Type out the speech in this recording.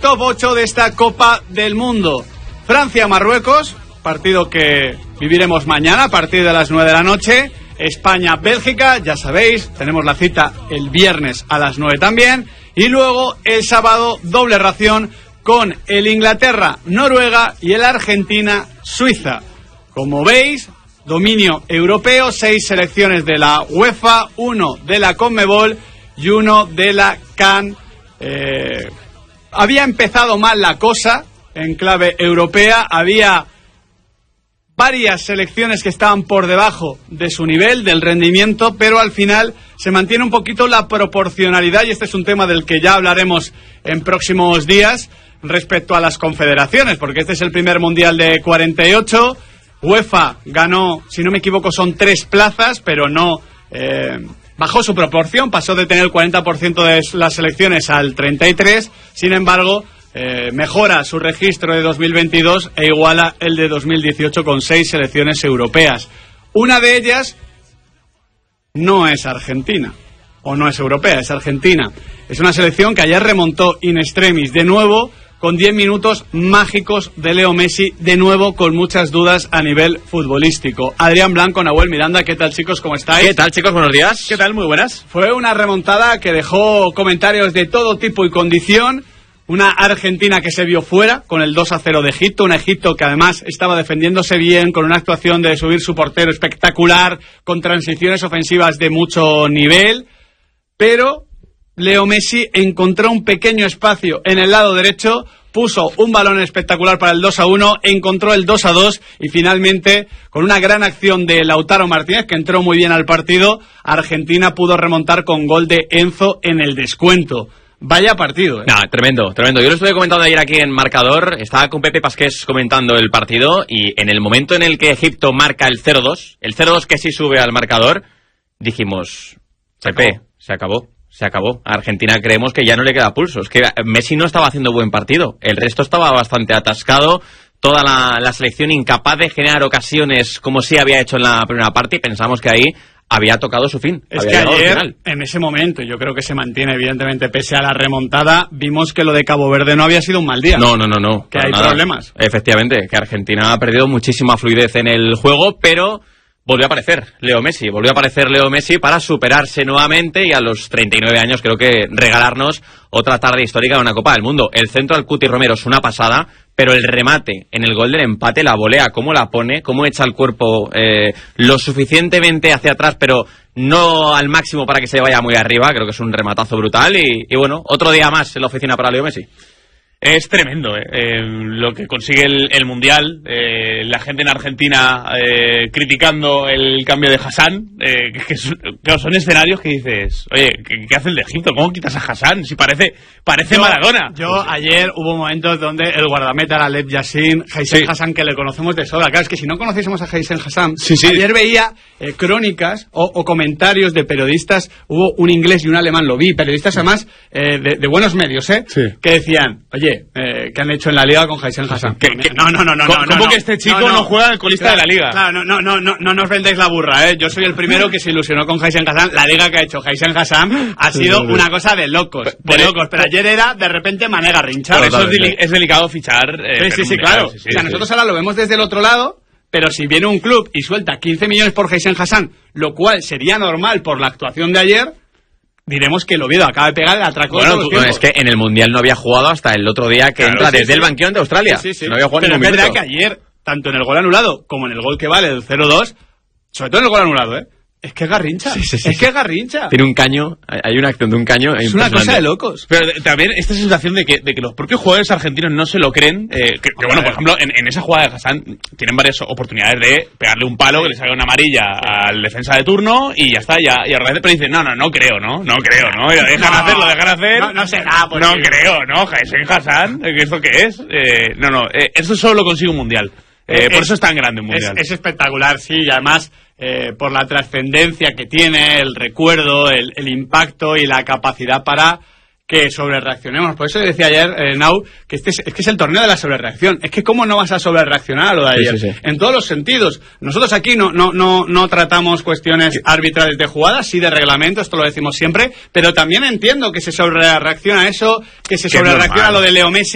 top 8 de esta Copa del Mundo. Francia-Marruecos, partido que viviremos mañana a partir de las 9 de la noche. España-Bélgica, ya sabéis, tenemos la cita el viernes a las 9 también. Y luego el sábado, doble ración con el Inglaterra-Noruega y el Argentina-Suiza. Como veis, dominio europeo, 6 selecciones de la UEFA, 1 de la CONMEBOL y 1 de la CAN. Había empezado mal la cosa en clave europea, había varias selecciones que estaban por debajo de su nivel, del rendimiento, pero al final se mantiene un poquito la proporcionalidad, y este es un tema del que ya hablaremos en próximos días respecto a las confederaciones, porque este es el primer mundial de 48. UEFA ganó, si no me equivoco, son 3 plazas, pero no bajó su proporción, pasó de tener el 40% de las selecciones al 33%, sin embargo, mejora su registro de 2022 e iguala el de 2018 con 6 selecciones europeas. Una de ellas no es Argentina, o no es europea, es Argentina. Es una selección que ayer remontó in extremis, de nuevo, con 10 minutos mágicos de Leo Messi, de nuevo con muchas dudas a nivel futbolístico. Adrián Blanco, Nahuel Miranda, ¿qué tal, chicos? ¿Cómo estáis? ¿Qué tal, chicos? Buenos días. ¿Qué tal? Muy buenas. Fue una remontada que dejó comentarios de todo tipo y condición. Una Argentina que se vio fuera con el 2-0 de Egipto, un Egipto que además estaba defendiéndose bien, con una actuación de subir su portero espectacular, con transiciones ofensivas de mucho nivel, pero Leo Messi encontró un pequeño espacio en el lado derecho, puso un balón espectacular para el 2-1, encontró el 2-2 y finalmente, con una gran acción de Lautaro Martínez, que entró muy bien al partido, Argentina pudo remontar con gol de Enzo en el descuento. Vaya partido, ¿eh? Nah, tremendo, tremendo. Yo lo estuve comentando ayer aquí en Marcador, estaba con Pepe Pasqués comentando el partido, y en el momento en el que Egipto marca el 0-2, el 0-2 que sí sube al marcador, dijimos, Pepe, se acabó. A Argentina creemos que ya no le queda pulso. Es que Messi no estaba haciendo buen partido, el resto estaba bastante atascado, toda la selección incapaz de generar ocasiones como sí había hecho en la primera parte, y pensamos que ahí había tocado su fin. Es que ayer, en ese momento, yo creo que se mantiene, evidentemente, pese a la remontada, vimos que lo de Cabo Verde no había sido un mal día. No. Que hay problemas. Efectivamente, que Argentina ha perdido muchísima fluidez en el juego, pero volvió a aparecer Leo Messi para superarse nuevamente, y a los 39 años creo que regalarnos otra tarde histórica de una Copa del Mundo. El centro al Cuti Romero es una pasada, pero el remate en el gol del empate, la volea, cómo la pone, cómo echa el cuerpo lo suficientemente hacia atrás, pero no al máximo para que se vaya muy arriba. Creo que es un rematazo brutal y bueno, otro día más en la oficina para Leo Messi. Es tremendo, lo que consigue el Mundial, la gente en Argentina criticando el cambio de Hassan, que son escenarios que dices, oye, ¿qué hace el de Egipto? ¿Cómo quitas a Hassan? Si parece Maradona. Ayer hubo momentos donde el guardameta era Lev Yassin, Hassan, que le conocemos de sobra. Claro, es que si no conociésemos a Hassan, ayer veía crónicas o comentarios de periodistas, hubo un inglés y un alemán, lo vi, periodistas además de buenos medios, que decían, oye, ¿qué han hecho en la liga con Haysen Hassan? ¿Cómo que este chico no juega en el colista de la liga? Claro, no nos vendéis la burra, Yo soy el primero que se ilusionó con Haysen Hassan. La liga que ha hecho Haysen Hassan ha sido una cosa de locos, pero ayer era de repente Mané Garrincha. Por eso es delicado fichar. Sí, claro. O sea, nosotros ahora lo vemos desde el otro lado, pero si viene un club y suelta 15 millones por Haysen Hassan, lo cual sería normal por la actuación de ayer, diremos que el Oviedo acaba de pegar el atraco. Bueno, es que en el Mundial no había jugado hasta el otro día que entra desde el banquillo de Australia. Sí. No había jugado. Pero es verdad que ayer, tanto en el gol anulado como en el gol que vale el 0-2, sobre todo en el gol anulado, es que es Garrincha. Es que es Garrincha. Tiene un caño, hay una acción de un caño. Es una cosa de locos. Pero también esta sensación de que los propios jugadores argentinos no se lo creen. Que bueno, por ejemplo, en esa jugada de Hassan tienen varias oportunidades de pegarle un palo, que le salga una amarilla al defensa de turno y ya está. Y agradece, pero dice, no creo. Dejan hacer. No será. No creo, Hassan, ¿esto qué es? Esto solo lo consigue un mundial. Por eso es tan grande un mundial. Es espectacular, sí, y además por la trascendencia que tiene, el recuerdo, el impacto y la capacidad para que sobrereaccionemos. Por eso decía ayer, Nau, que es que es el torneo de la sobrereacción. Es que cómo no vas a sobrereaccionar a lo de ayer. Sí. En todos los sentidos. Nosotros aquí no tratamos cuestiones arbitrales de jugadas, sí de reglamento, esto lo decimos siempre, pero también entiendo que se sobrereacciona a eso, que se sobrereacciona a lo de Leo Messi.